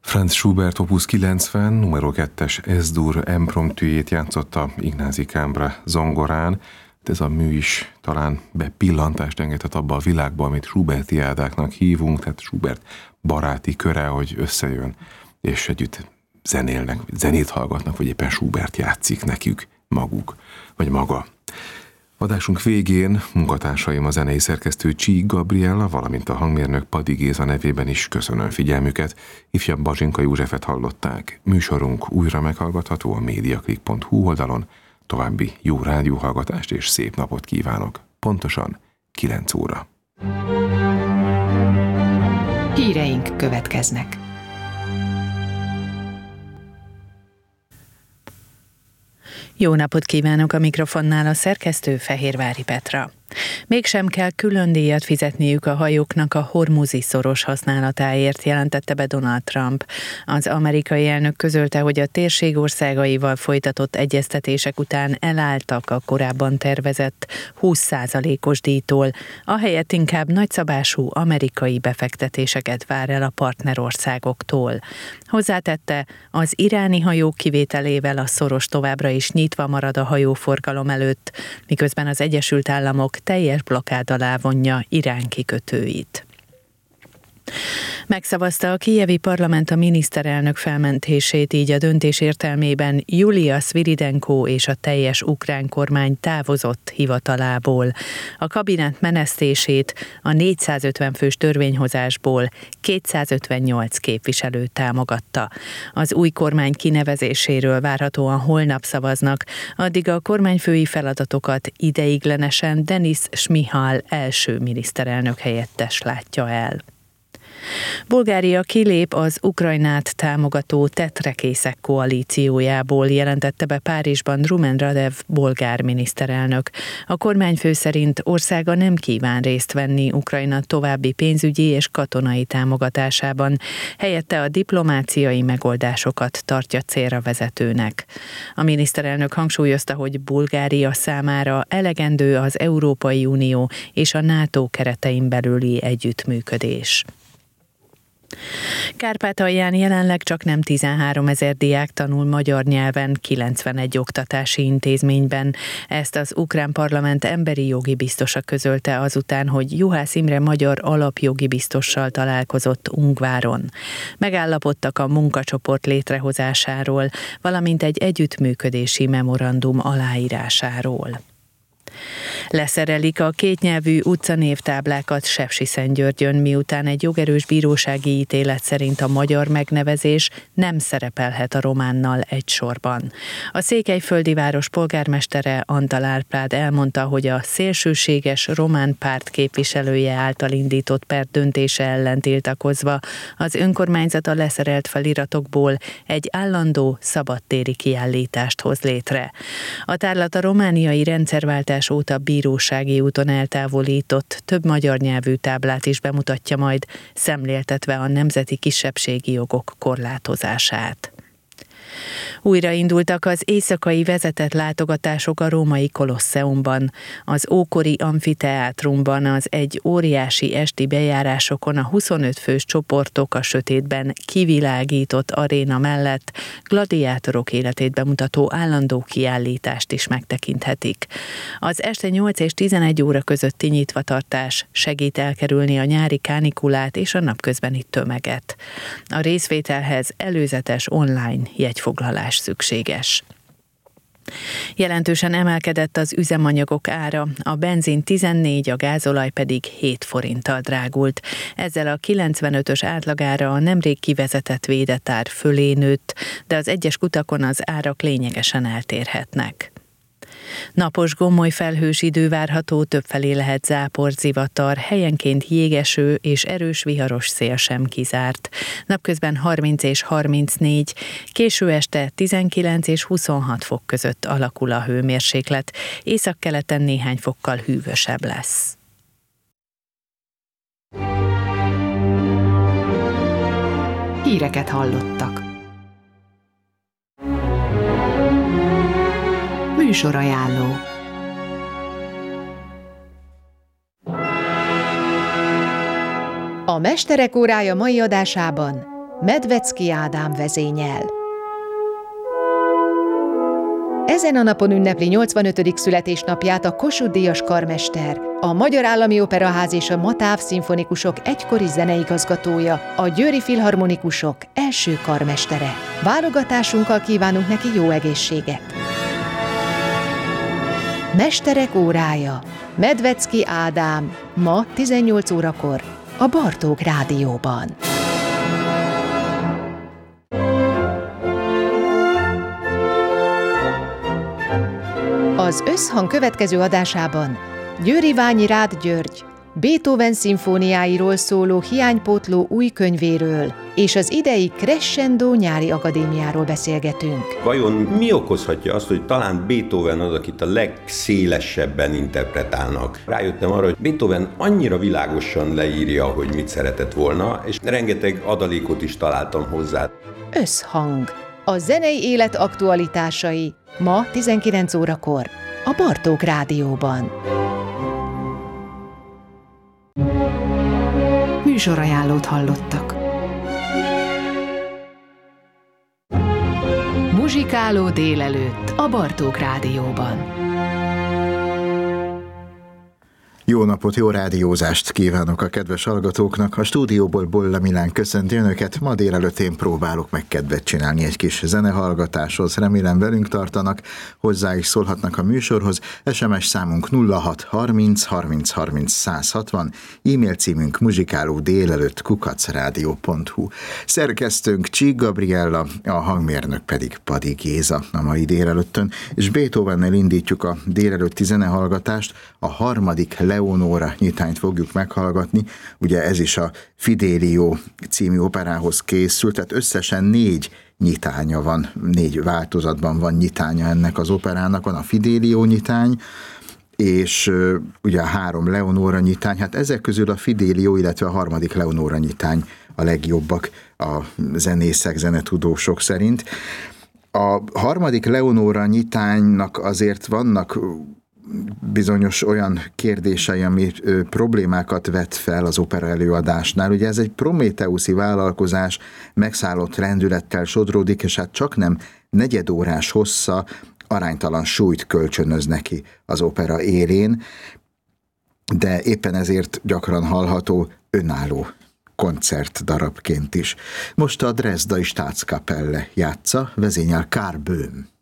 Franz Schubert Opus 90, numero 2-es S-dur impromptujét játszotta Ignácy Cambre zongorán. Ez a mű is talán bepillantást engedhet abba a világba, amit Schubertiádáknak hívunk, tehát Schubert baráti köre, hogy összejön, és együtt zenélnek, zenét hallgatnak, vagy éppen Schubert játszik nekük maguk, vagy maga. Adásunk végén munkatársaim a zenei szerkesztő Csík Gabriella, valamint a hangmérnök Padi Géza nevében is köszönöm figyelmüket. Ifjabb Bazsinka Józsefet hallották. Műsorunk újra meghallgatható a mediaclick.hu oldalon. További jó rádióhallgatást és szép napot kívánok. Pontosan 9 óra. Híreink következnek. Jó napot kívánok, a mikrofonnál a szerkesztő Fehérvári Petra. Mégsem kell külön díjat fizetniük a hajóknak a hormuzi szoros használatáért, jelentette be Donald Trump. Az amerikai elnök közölte, hogy a térség országaival folytatott egyeztetések után elálltak a korábban tervezett 20%-os díjtól, ahelyett inkább nagyszabású amerikai befektetéseket vár el a partnerországoktól. Hozzátette, az iráni hajók kivételével a szoros továbbra is nyitva marad a hajóforgalom előtt, miközben az Egyesült Államok teljes blokkád alá vonja Irán kikötőit. Megszavazta a kijevi parlament a miniszterelnök felmentését, így a döntés értelmében Julia Sviridenko és a teljes ukrán kormány távozott hivatalából. A kabinet menesztését a 450 fős törvényhozásból 258 képviselő támogatta. Az új kormány kinevezéséről várhatóan holnap szavaznak, addig a kormányfői feladatokat ideiglenesen Denis Šmihal első miniszterelnök helyettes látja el. Bulgária kilép az Ukrajnát támogató tetrekészek koalíciójából, jelentette be Párizsban Rumen Radev bolgár miniszterelnök. A kormányfő szerint országa nem kíván részt venni Ukrajna további pénzügyi és katonai támogatásában, helyette a diplomáciai megoldásokat tartja célra vezetőnek. A miniszterelnök hangsúlyozta, hogy Bulgária számára elegendő az Európai Unió és a NATO keretein belüli együttműködés. Kárpátalján jelenleg csaknem 13 000 diák tanul magyar nyelven 91 oktatási intézményben. Ezt az ukrán parlament emberi jogi biztosa közölte azután, hogy Juhász Imre magyar alapjogi biztossal találkozott Ungváron. Megállapodtak a munkacsoport létrehozásáról, valamint egy együttműködési memorandum aláírásáról. Leszerelik a kétnyelvű utcanévtáblákat Sepsiszentgyörgyön, miután egy jogerős bírósági ítélet szerint a magyar megnevezés nem szerepelhet a románnal egy sorban. A székelyföldi város polgármestere Antal Árpád elmondta, hogy a szélsőséges román párt képviselője által indított per döntése ellen tiltakozva az önkormányzat a leszerelt feliratokból egy állandó szabadtéri kiállítást hoz létre. A tárlat a romániai rendszerváltás óta bírósági úton eltávolított több magyar nyelvű táblát is bemutatja majd, szemléltetve a nemzeti kisebbségi jogok korlátozását. Újraindultak az éjszakai vezetett látogatások a római Kolosseumban. Az ókori amfiteátrumban az egy óriási esti bejárásokon a 25 fős csoportok a sötétben kivilágított aréna mellett gladiátorok életét bemutató állandó kiállítást is megtekinthetik. Az este 8 és 11 óra közötti nyitvatartás segít elkerülni a nyári kánikulát és a napközbeni tömeget. A részvételhez előzetes online jegyfoglalás szükséges. Jelentősen emelkedett az üzemanyagok ára, a benzin 14, a gázolaj pedig 7 forinttal drágult. Ezzel a 95-ös átlagára a nemrég kivezetett védett ár fölé nőtt, de az egyes kutakon az árak lényegesen eltérhetnek. Napos, gomoly felhős idő várható, többfelé lehet zápor, zivatar, helyenként jégeső és erős viharos szél sem kizárt. Napközben 30 és 34, késő este 19 és 26 fok között alakul a hőmérséklet, északkeleten néhány fokkal hűvösebb lesz. Híreket hallottak. Műsorajánló. A Mesterek órája mai adásában Medvecki Ádám vezényel. Ezen a napon ünnepli 85. születésnapját a Kossuth-díjas karmester, a Magyar Állami Operaház és a Matáv szimfonikusok egykori zeneigazgatója, a Győri Filharmonikusok első karmestere. Válogatásunkkal kívánunk neki jó egészséget! Mesterek órája. Medvecki Ádám, ma 18 órakor a Bartók Rádióban. Az Összhang következő adásában Győri Ványi Rád György Beethoven szimfóniáiról szóló hiánypótló új könyvéről és az idei Crescendo nyári akadémiáról beszélgetünk. Vajon mi okozhatja azt, hogy talán Beethoven az, akit a legszélesebben interpretálnak? Rájöttem arra, hogy Beethoven annyira világosan leírja, hogy mit szeretett volna, és rengeteg adalékot is találtam hozzá. Összhang. A zenei élet aktualitásai ma 19 órakor a Bartók Rádióban. Műsorajánlót hallottak. Muzsikáló délelőtt a Bartók Rádióban. Jó napot, jó rádiózást kívánok a kedves hallgatóknak. A stúdióból Bolla Milán köszönti önöket. Ma délelőtt én próbálok meg kedvet csinálni egy kis zenehallgatáshoz. Remélem velünk tartanak, hozzá is szólhatnak a műsorhoz. SMS számunk 06 30 30 30 160, e-mail címünk muzsikálódélelőtt@radio.hu. Szerkesztőnk Csík Gabriella, a hangmérnök pedig Padi Géza a mai délelőttön, és Beethovennel indítjuk a délelőtti zenehallgatást. A harmadik Leonora nyitányt fogjuk meghallgatni, ugye ez is a Fidelio című operához készült, tehát összesen 4 nyitánya van, 4 változatban van nyitánya ennek az operának, van a Fidelio nyitány, és ugye a 3 Leonora nyitány, hát ezek közül a Fidelio, illetve a harmadik Leonora nyitány a legjobbak a zenészek, zenetudósok szerint. A harmadik Leonora nyitánynak azért vannak bizonyos olyan kérdései, ami problémákat vet fel az opera előadásnál. Ugye ez egy prométeuszi vállalkozás, megszállott rendülettel sodródik, és hát csak nem negyedórás hossza, aránytalan súlyt kölcsönöz neki az opera élén, de éppen ezért gyakran hallható önálló koncertdarabként is. Most a Dresdai Staatskapelle játsza, vezényel Karl Böhm.